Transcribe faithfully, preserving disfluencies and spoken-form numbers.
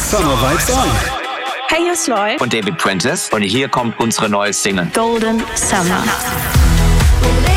Summer Vibes On. Hey, hier ist Loy und David Prentice und hier kommt unsere neue Single Golden Summer.